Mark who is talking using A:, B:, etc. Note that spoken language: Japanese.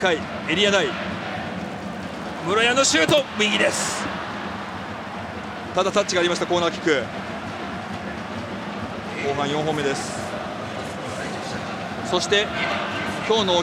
A: 回エリア内、室谷のシュート、右です。ただタッチがありました。コーナーキック、後半4本目です。そして今日の